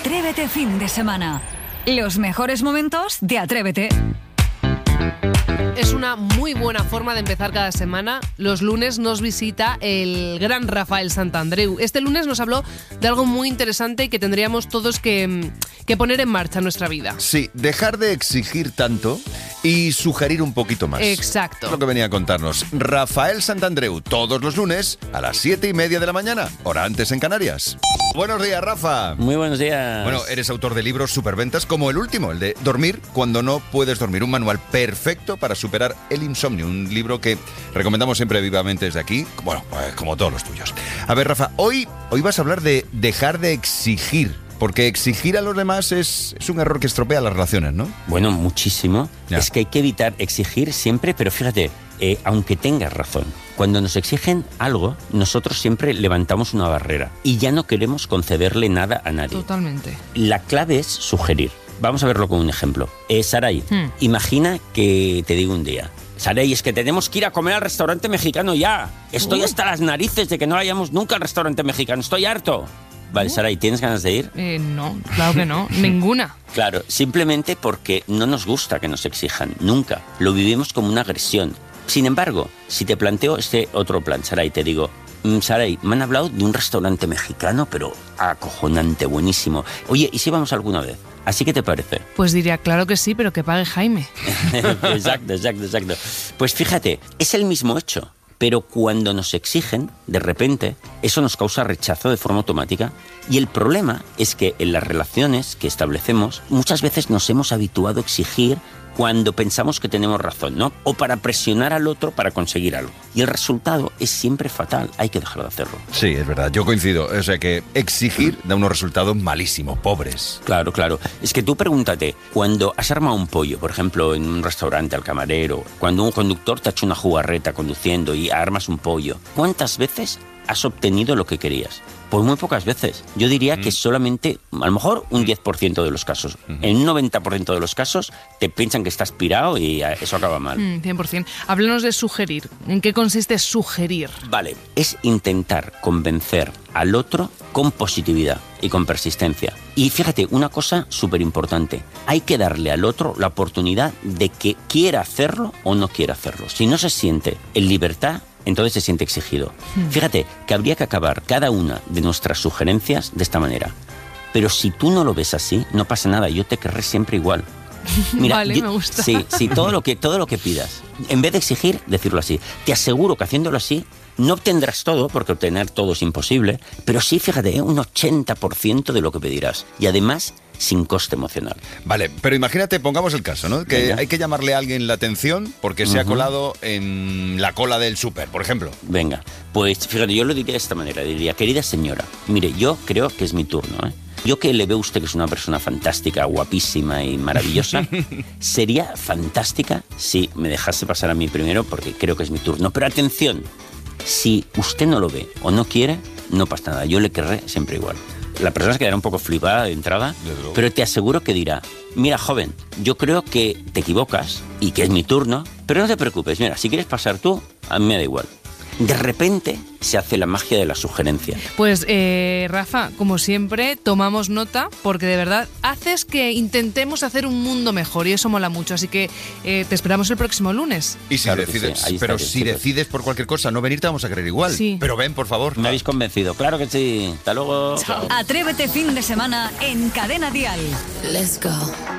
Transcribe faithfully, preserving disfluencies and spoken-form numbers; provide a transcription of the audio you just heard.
Atrévete fin de semana. Los mejores momentos de Atrévete. Es una muy buena forma de empezar cada semana. Los lunes nos visita el gran Rafael Santandreu. Este lunes nos habló de algo muy interesante que tendríamos todos que, que poner en marcha en nuestra vida. Sí, dejar de exigir tanto y sugerir un poquito más. Exacto. Es lo que venía a contarnos Rafael Santandreu todos los lunes a las siete y media de la mañana, hora antes en Canarias. Buenos días, Rafa. Muy buenos días. Bueno, eres autor de libros superventas como el último, el de Dormir cuando no puedes dormir. Un manual perfecto para superar el insomnio. Un libro que recomendamos siempre vivamente desde aquí, bueno, pues como todos los tuyos. A ver, Rafa, hoy, hoy vas a hablar de dejar de exigir. Porque exigir a los demás es, es un error que estropea las relaciones, ¿no? Bueno, muchísimo. Ya. Es que hay que evitar exigir siempre, pero fíjate, eh, aunque tengas razón, cuando nos exigen algo, nosotros siempre levantamos una barrera y ya no queremos concederle nada a nadie. Totalmente. La clave es sugerir. Vamos a verlo con un ejemplo. Eh, Saray, Hmm. imagina que te digo un día: Saray, es que tenemos que ir a comer al restaurante mexicano ya. Estoy Uh. hasta las narices de que no vayamos nunca al restaurante mexicano. Estoy harto. Vale, Saray, ¿tienes ganas de ir? Eh, no, claro que no. Ninguna. Claro, simplemente porque no nos gusta que nos exijan, nunca. Lo vivimos como una agresión. Sin embargo, si te planteo este otro plan, Saray, te digo: mm, Saray, me han hablado de un restaurante mexicano, pero acojonante, buenísimo. Oye, ¿y si vamos alguna vez? ¿Así que te parece? Pues diría, claro que sí, pero que pague Jaime. Exacto, exacto, exacto. Pues fíjate, es el mismo hecho. Pero cuando nos exigen, de repente, eso nos causa rechazo de forma automática. Y el problema es que en las relaciones que establecemos, muchas veces nos hemos habituado a exigir cuando pensamos que tenemos razón, ¿no? O para presionar al otro para conseguir algo. Y el resultado es siempre fatal. Hay que dejar de hacerlo. Sí, es verdad, yo coincido. O sea que exigir da unos resultados malísimos, pobres. Claro, claro. Es que tú pregúntate, cuando has armado un pollo, por ejemplo, en un restaurante al camarero, cuando un conductor te ha hecho una jugarreta conduciendo y armas un pollo, ¿cuántas veces has obtenido lo que querías? Pues muy pocas veces. Yo diría que solamente, a lo mejor, un diez por ciento de los casos. En un noventa por ciento de los casos te piensan que estás pirado y eso acaba mal. Mm, cien por ciento. Háblanos de sugerir. ¿En qué consiste sugerir? Vale, es intentar convencer al otro con positividad y con persistencia. Y fíjate, una cosa súper importante, hay que darle al otro la oportunidad de que quiera hacerlo o no quiera hacerlo. Si no se siente en libertad, entonces se siente exigido. Hmm. Fíjate que habría que acabar cada una de nuestras sugerencias de esta manera. Pero si tú no lo ves así, no pasa nada, yo te querré siempre igual. Mira, vale, yo, me gusta. Sí, sí, todo lo que, todo lo que pidas. En vez de exigir, decirlo así. Te aseguro que haciéndolo así, no obtendrás todo, porque obtener todo es imposible, pero sí, fíjate, ¿eh? un ochenta por ciento de lo que pedirás. Y además, sin coste emocional. Vale, pero imagínate, pongamos el caso, ¿no? Que Venga. Hay que llamarle a alguien la atención porque uh-huh. se ha colado en la cola del súper, por ejemplo. Venga, pues fíjate, yo lo diría de esta manera. Diría: querida señora, mire, yo creo que es mi turno, ¿eh? Yo que le veo a usted que es una persona fantástica, guapísima y maravillosa, sería fantástica si me dejase pasar a mí primero porque creo que es mi turno. Pero atención, si usted no lo ve o no quiere, no pasa nada, yo le querré siempre igual. La persona se quedará un poco flipada de entrada, pero te aseguro que dirá: mira, joven, yo creo que te equivocas y que es mi turno, pero no te preocupes, mira, si quieres pasar tú, a mí me da igual. De repente se hace la magia de la sugerencia. Pues, eh, Rafa, como siempre, tomamos nota porque de verdad haces que intentemos hacer un mundo mejor y eso mola mucho. Así que eh, te esperamos el próximo lunes. Y si Claro decides, sí, pero estaré, si chicos. decides por cualquier cosa no venir, te vamos a querer igual. Sí. Pero ven, por favor. Me habéis convencido, claro que sí. Hasta luego. Chao. Atrévete fin de semana en Cadena Dial. Let's go.